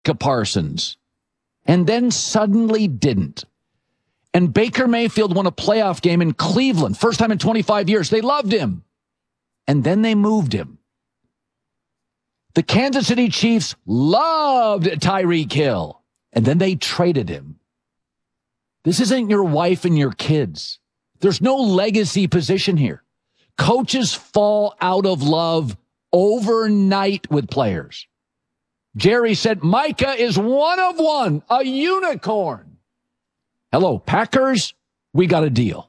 Parsons, and then suddenly didn't. And Baker Mayfield won a playoff game in Cleveland, first time in 25 years. They loved him. And then they moved him. The Kansas City Chiefs loved Tyreek Hill, and then they traded him. This isn't your wife and your kids. There's no legacy position here. Coaches fall out of love overnight with players. Jerry said, Micah is one of one, a unicorn. Hello, Packers, we got a deal.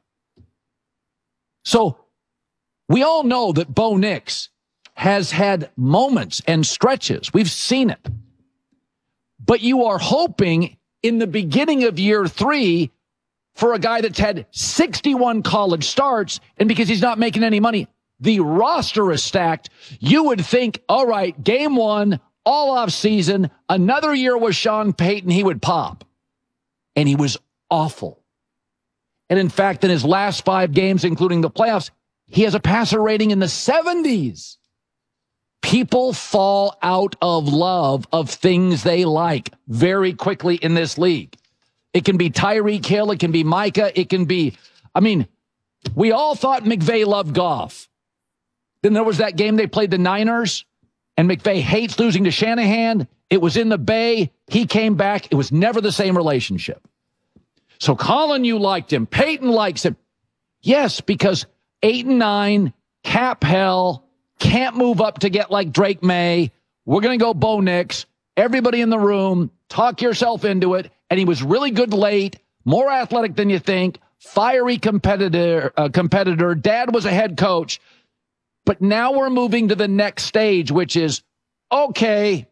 So we all know that Bo Nix has had moments and stretches. We've seen it. But you are hoping in the beginning of year 3 for a guy that's had 61 college starts, and because he's not making any money, the roster is stacked. You would think, all right, game 1, all off season, another year with Sean Payton, he would pop. And he was awful. And in fact, in his last 5 games, including the playoffs, he has a passer rating in the 70s. People fall out of love of things they like very quickly in this league. It can be Tyreek Hill. It can be Micah. It can be, we all thought McVay loved Goff. Then there was that game they played the Niners, and McVay hates losing to Shanahan. It was in the Bay. He came back. It was never the same relationship. So Colin, you liked him. Peyton likes him. Yes, because 8-9, cap hell, can't move up to get like Drake May. We're going to go Bo Nix. Everybody in the room, talk yourself into it. And he was really good late, more athletic than you think, fiery competitor. Dad was a head coach. But now we're moving to the next stage, which is, okay,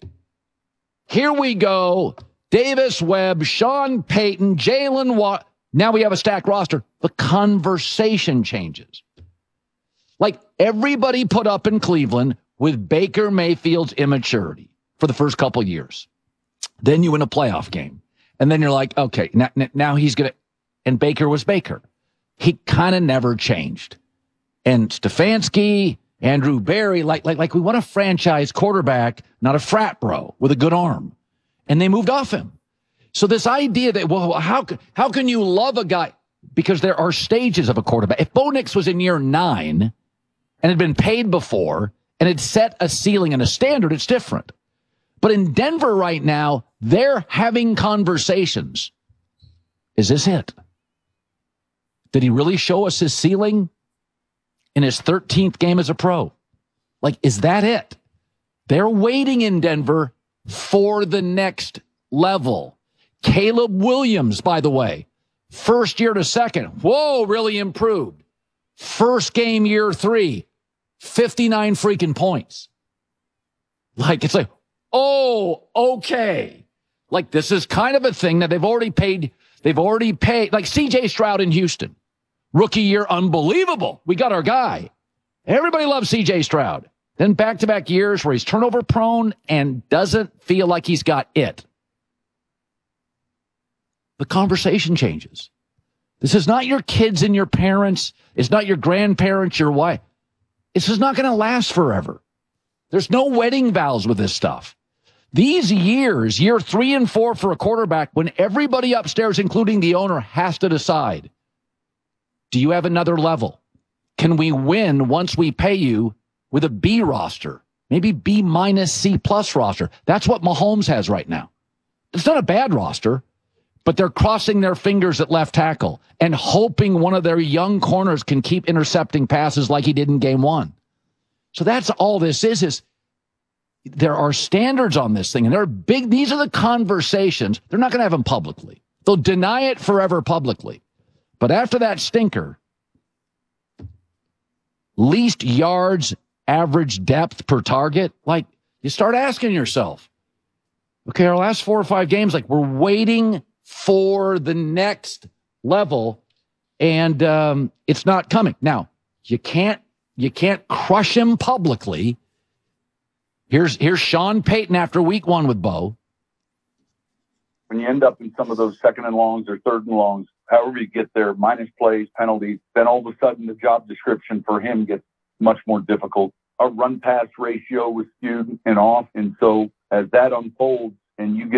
here we go. Davis Webb, Sean Payton, Jalen Watt. Now we have a stacked roster. The conversation changes. Like everybody put up in Cleveland with Baker Mayfield's immaturity for the first couple years. Then you win a playoff game. And then you're like, okay, now he's going to, and Baker was Baker. He kind of never changed. And Stefanski, Andrew Berry, like we want a franchise quarterback, not a frat bro with a good arm. And they moved off him. So this idea that, well, how can you love a guy? Because there are stages of a quarterback. If Bo Nix was in year 9 and had been paid before and had set a ceiling and a standard, it's different. But in Denver right now, they're having conversations. Is this it? Did he really show us his ceiling in his 13th game as a pro? Like, is that it? They're waiting in Denver for the next level. Caleb Williams, by the way, first year to second. Whoa, really improved. First game, year 3, 59 freaking points. Like, it's like, oh, okay. Like, this is kind of a thing that they've already paid. Like C.J. Stroud in Houston. Rookie year, unbelievable. We got our guy. Everybody loves C.J. Stroud. Then back-to-back years where he's turnover prone and doesn't feel like he's got it. The conversation changes. This is not your kids and your parents. It's not your grandparents, your wife. This is not going to last forever. There's no wedding vows with this stuff. These years, year 3 and 4 for a quarterback, when everybody upstairs, including the owner, has to decide, do you have another level? Can we win once we pay you with a B roster? Maybe B minus C plus roster. That's what Mahomes has right now. It's not a bad roster, but they're crossing their fingers at left tackle and hoping one of their young corners can keep intercepting passes like he did in game 1. So that's all this is there are standards on this thing, and they're big. These are the conversations. They're not going to have them publicly. They'll deny it forever publicly. But after that stinker, least yards, average depth per target, like you start asking yourself, okay, our last 4 or 5 games, like we're waiting for the next level, and it's not coming. Now, you can't crush him publicly. Here's Sean Payton after week 1 with Bo. When you end up in some of those second and longs or third and longs, however you get there, minus plays, penalties, then all of a sudden the job description for him gets much more difficult. Our run-pass ratio was skewed and off, and so as that unfolds and you get